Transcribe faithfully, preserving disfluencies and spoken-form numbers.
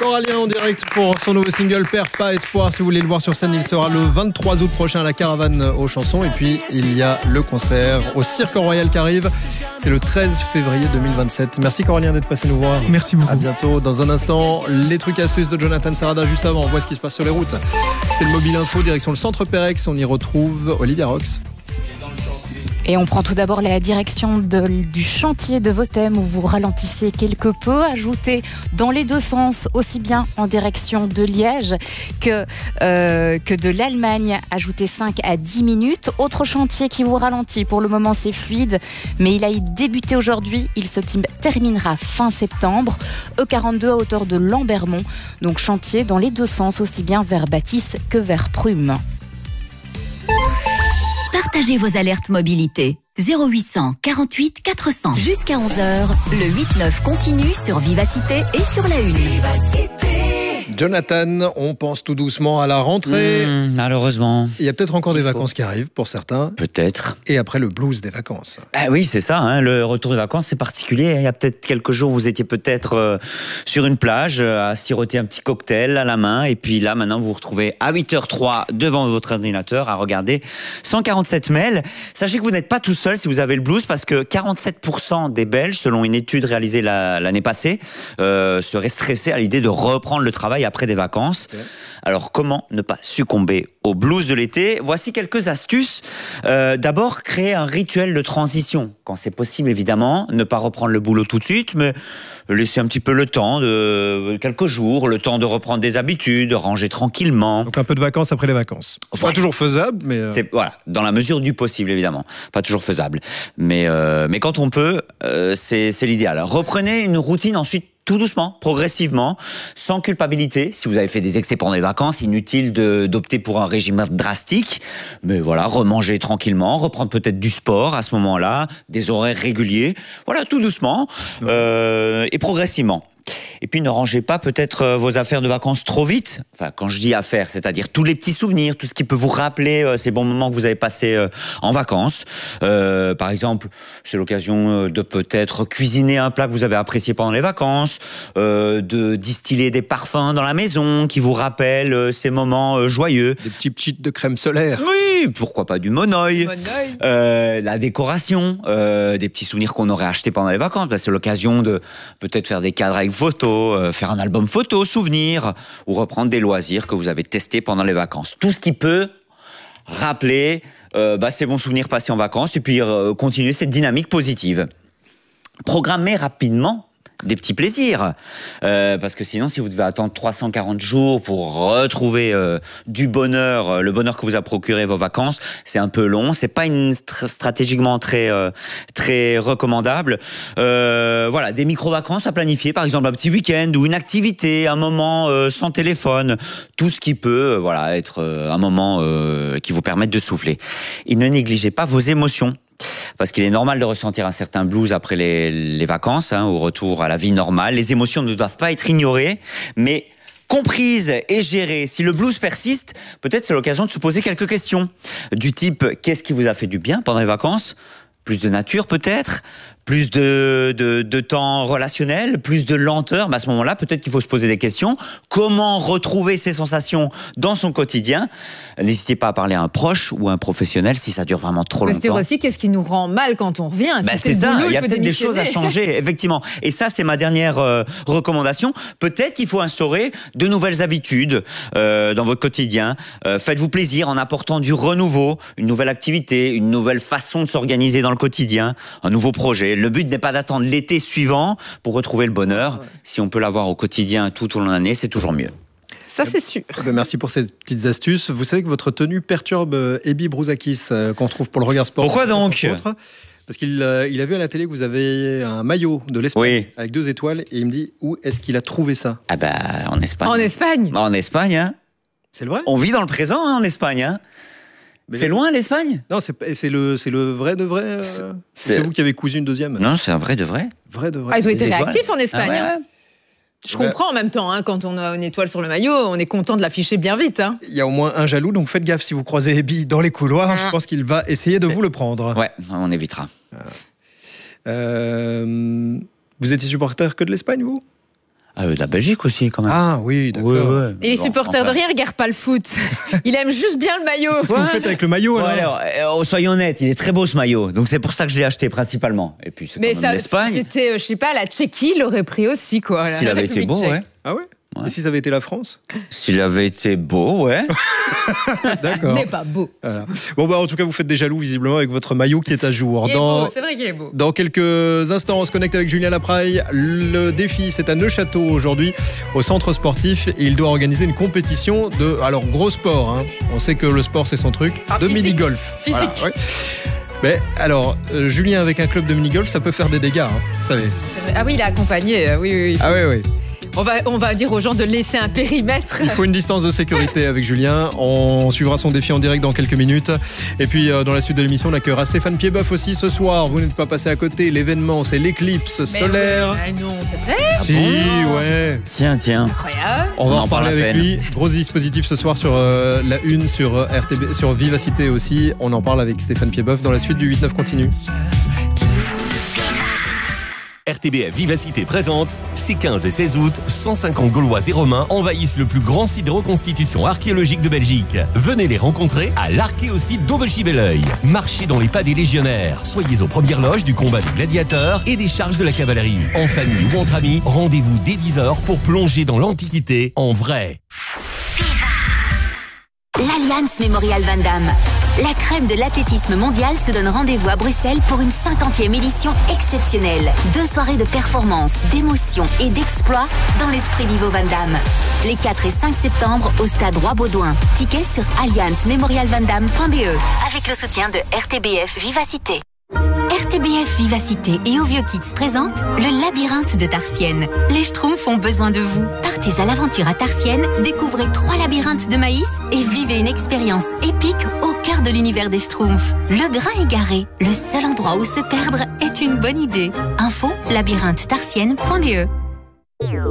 Corallien en direct pour son nouveau single Perds pas espoir. Si vous voulez le voir sur scène, il sera le vingt-trois août prochain à la Caravane aux Chansons. Et puis il y a le concert au Cirque Royal qui arrive. C'est le treize février deux mille vingt-sept. Merci Corallien d'être passé nous voir. Merci beaucoup. À bientôt. Dans un instant, les trucs et astuces de Jonathan Sarada. Juste avant, on voit ce qui se passe sur les routes. C'est le Mobile Info, direction le Centre Pérex. On y retrouve Olivia Rox. Et on prend tout d'abord la direction de, du chantier de Votem où vous ralentissez quelque peu, ajoutez dans les deux sens, aussi bien en direction de Liège que, euh, que de l'Allemagne, ajoutez cinq à dix minutes. Autre chantier qui vous ralentit, pour le moment c'est fluide, mais il a débuté aujourd'hui, il se terminera fin septembre, E quarante-deux à hauteur de Lambermont, donc chantier dans les deux sens, aussi bien vers Bâtisse que vers Prüm. Partagez vos alertes mobilité. zéro huit cent quarante-huit quatre cents. Jusqu'à onze heures, le huit neuf continue sur Vivacité et sur la Une. Vivacité. Jonathan, on pense tout doucement à la rentrée. Mmh, malheureusement. Il y a peut-être encore des Il faut. vacances qui arrivent pour certains. Peut-être. Et après le blues des vacances. Ah oui, c'est ça. Hein, le retour des vacances, c'est particulier. Il y a peut-être quelques jours, vous étiez peut-être euh, sur une plage euh, à siroter un petit cocktail à la main. Et puis là, maintenant, vous vous retrouvez à huit heures zéro trois devant votre ordinateur à regarder cent quarante-sept mails. Sachez que vous n'êtes pas tout seul si vous avez le blues, parce que quarante-sept pour cent des Belges, selon une étude réalisée la, l'année passée, euh, seraient stressés à l'idée de reprendre le travail après des vacances. Okay. Alors, comment ne pas succomber au blues de l'été? Voici quelques astuces. Euh, d'abord, créer un rituel de transition. Quand c'est possible, évidemment, ne pas reprendre le boulot tout de suite, mais laisser un petit peu le temps, de quelques jours, le temps de reprendre des habitudes, ranger tranquillement. Donc un peu de vacances après les vacances. C'est ouais. Pas toujours faisable, mais... Euh... C'est, voilà, dans la mesure du possible, évidemment. Pas toujours faisable. Mais, euh, mais quand on peut, euh, c'est, c'est l'idéal. Reprenez une routine ensuite tout doucement, progressivement, sans culpabilité. Si vous avez fait des excès pendant les vacances, inutile de, d'opter pour un régime drastique. Mais voilà, remanger tranquillement, reprendre peut-être du sport à ce moment-là, des horaires réguliers. Voilà, tout doucement euh, et progressivement. Et puis ne rangez pas peut-être vos affaires de vacances trop vite. Enfin, quand je dis affaires, c'est-à-dire tous les petits souvenirs, tout ce qui peut vous rappeler euh, ces bons moments que vous avez passés euh, en vacances. Euh, par exemple, c'est l'occasion de peut-être cuisiner un plat que vous avez apprécié pendant les vacances, euh, de distiller des parfums dans la maison qui vous rappellent euh, ces moments euh, joyeux. Des petits cheats de crème solaire. Oui, pourquoi pas du monoeil. Euh, la décoration, euh, des petits souvenirs qu'on aurait achetés pendant les vacances. Là, c'est l'occasion de peut-être faire des cadres avec photos, euh, faire un album photo, souvenir, ou reprendre des loisirs que vous avez testés pendant les vacances. Tout ce qui peut rappeler euh, bah, ces bons souvenirs passés en vacances et puis euh, continuer cette dynamique positive. Programmez rapidement des petits plaisirs, euh, parce que sinon, si vous devez attendre trois cent quarante jours pour retrouver euh, du bonheur, euh, le bonheur que vous a procuré vos vacances, c'est un peu long. C'est pas une st- stratégiquement très euh, très recommandable. Euh, voilà, des micro-vacances à planifier, par exemple un petit week-end ou une activité, un moment euh, sans téléphone, tout ce qui peut, euh, voilà, être euh, un moment euh, qui vous permette de souffler. Et ne négligez pas vos émotions. Parce qu'il est normal de ressentir un certain blues après les, les vacances, hein, au retour à la vie normale. Les émotions ne doivent pas être ignorées, mais comprises et gérées. Si le blues persiste, peut-être c'est l'occasion de se poser quelques questions. Du type, qu'est-ce qui vous a fait du bien pendant les vacances ? Plus de nature peut-être ? Plus de, de, de temps relationnel, plus de lenteur, mais à ce moment-là, peut-être qu'il faut se poser des questions. Comment retrouver ces sensations dans son quotidien ? N'hésitez pas à parler à un proche ou à un professionnel si ça dure vraiment trop longtemps. C'est aussi qu'est-ce qui nous rend mal quand on revient. Ben c'est, c'est ça, boulot, il y a peut-être des choses à changer, effectivement. Et ça, c'est ma dernière euh, recommandation. Peut-être qu'il faut instaurer de nouvelles habitudes euh, dans votre quotidien. Euh, faites-vous plaisir en apportant du renouveau, une nouvelle activité, une nouvelle façon de s'organiser dans le quotidien, un nouveau projet. Le but n'est pas d'attendre l'été suivant pour retrouver le bonheur. Ouais. Si on peut l'avoir au quotidien tout au long de l'année, c'est toujours mieux. Ça, c'est sûr. Merci pour ces petites astuces. Vous savez que votre tenue perturbe Ebi Brouzakis, euh, qu'on retrouve pour le Regard Sport. Pourquoi donc ? Parce qu'il euh, il a vu à la télé que vous avez un maillot de l'Espagne, oui, avec deux étoiles, et il me dit, où est-ce qu'il a trouvé ça ? Ah bah, en Espagne. En Espagne ? En Espagne, hein. C'est le vrai ? On vit dans le présent, hein, en Espagne, hein. Mais c'est loin l'Espagne ? Non, c'est, c'est, le, c'est le vrai de vrai. Euh, c'est, c'est vous qui avez cousu une deuxième. Non, c'est un vrai de vrai. Vrai de vrai. Ah, ils ont été réactifs en Espagne. Ah, ouais, ouais. Je ouais. comprends en même temps, hein, quand on a une étoile sur le maillot, on est content de l'afficher bien vite. Hein. Il y a au moins un jaloux, donc faites gaffe si vous croisez Ebi dans les couloirs. Ah. Je pense qu'il va essayer de c'est... vous le prendre. Ouais, on évitera. Voilà. Euh, vous étiez supporter que de l'Espagne, vous ? Ah, de la Belgique aussi, quand même. Ah oui, d'accord. Ouais, ouais. Et les Bon, supporters enfin. de rien regardent pas le foot. Il aime juste bien le maillot. Qu'est-ce que vous faites avec le maillot Ouais, alors alors, euh, soyons honnêtes, il est très beau ce maillot. Donc c'est pour ça que je l'ai acheté principalement. Et puis c'est Mais quand même ça, l'Espagne. c'était, euh, je sais pas, la Tchéquie l'aurait pris aussi, quoi. S'il la avait été République beau, tchèque. ouais. Ah ouais, Ouais. Et si ça avait été la France? S'il avait été beau, ouais. D'accord. N'est pas beau. Voilà. Bon bah en tout cas vous faites des jaloux visiblement avec votre maillot qui est à jour. Il est Dans, beau, c'est vrai qu'il est beau. dans quelques instants on se connecte avec Julien Lapraille. Le défi c'est à Neuchâteau aujourd'hui au centre sportif et il doit organiser une compétition de alors gros sport. Hein. On sait que le sport c'est son truc. Ah, de physique. mini-golf. Physique. Voilà, ouais. Mais alors euh, Julien avec un club de mini-golf ça peut faire des dégâts. Hein, vous savez. C'est vrai. Ah oui, il a accompagné. euh, Oui, oui, oui. Ah oui oui. On va, on va dire aux gens de laisser un périmètre. Il faut une distance de sécurité avec Julien. On suivra son défi en direct dans quelques minutes. Et puis, euh, dans la suite de l'émission, on accueillera Stéphane Piedboeuf aussi ce soir. Vous n'êtes pas passé à côté. L'événement, c'est l'éclipse Mais solaire. oui, mais non, c'est vrai. Si, bon ouais. Tiens, tiens. Incroyable. On va On en en reparler parle à avec peine. lui. Gros dispositif ce soir sur euh, la une, sur euh, R T B, sur Vivacité aussi. On en parle avec Stéphane Piedboeuf dans la suite du huit neuf continue. R T B F Vivacité présente, ces quinze et seize août, cent cinquante Gaulois et Romains envahissent le plus grand site de reconstitution archéologique de Belgique. Venez les rencontrer à l'archéosite d'Aubechy-Belleuil. Marchez dans les pas des légionnaires. Soyez aux premières loges du combat des gladiateurs et des charges de la cavalerie. En famille ou entre amis, rendez-vous dès dix heures pour plonger dans l'Antiquité en vrai. L'Alliance Mémorial Van Damme. La crème de l'athlétisme mondial se donne rendez-vous à Bruxelles pour une cinquantième édition exceptionnelle. Deux soirées de performance, d'émotion et d'exploit dans l'esprit d'Ivo Van Damme. Les quatre et cinq septembre au stade Roi-Baudouin. Tickets sur alliance mémorial van damme point b e avec le soutien de R T B F Vivacité. R T B F Vivacité et Au Vieux Kids présente le labyrinthe de Tarsienne. Les Schtroumpfs ont besoin de vous. Partez à l'aventure à Tarsienne, découvrez trois labyrinthes de maïs et vivez une expérience épique au cœur de l'univers des Schtroumpfs. Le grain égaré, le seul endroit où se perdre est une bonne idée. Info labyrinthe tarsienne point b e.